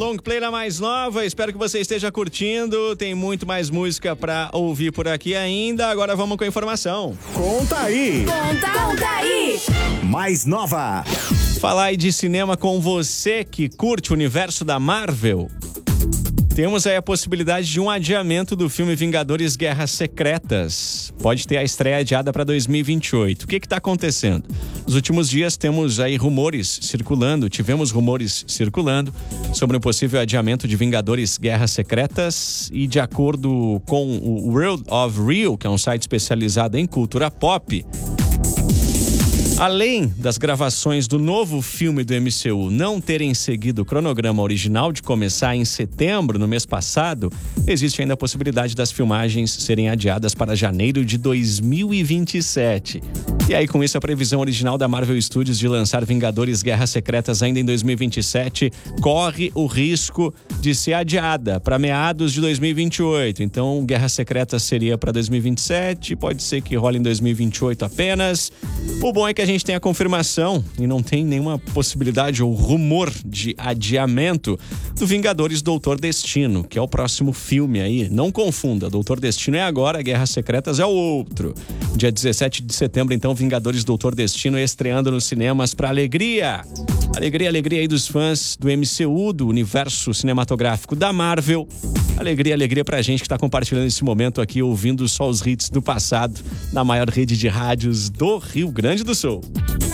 Long Play na mais nova. Espero que você esteja curtindo. Tem muito mais música pra ouvir por aqui ainda. Agora vamos com a informação. Conta aí! Conta aí! Mais nova! Falar aí de cinema com você que curte o universo da Marvel. Temos aí a possibilidade de um adiamento do filme Vingadores Guerras Secretas. Pode ter a estreia adiada para 2028. O que está acontecendo? Nos últimos dias tivemos rumores circulando sobre um possível adiamento de Vingadores Guerras Secretas e, de acordo com o World of Real, que é um site especializado em cultura pop, além das gravações do novo filme do MCU não terem seguido o cronograma original de começar em setembro, no mês passado, existe ainda a possibilidade das filmagens serem adiadas para janeiro de 2027. E aí, com isso, a previsão original da Marvel Studios de lançar Vingadores Guerras Secretas ainda em 2027 corre o risco de ser adiada para meados de 2028. Então, Guerras Secretas seria para 2027, pode ser que role em 2028 apenas. O bom é que a gente tem a confirmação e não tem nenhuma possibilidade ou rumor de adiamento do Vingadores Doutor Destino, que é o próximo filme aí. Não confunda, Doutor Destino é agora, Guerras Secretas é o outro. Dia 17 de setembro, então, Vingadores Doutor Destino estreando nos cinemas para alegria aí dos fãs do MCU, do universo cinematográfico da Marvel. Alegria pra gente que tá compartilhando esse momento aqui, ouvindo só os hits do passado, na maior rede de rádios do Rio Grande do Sul.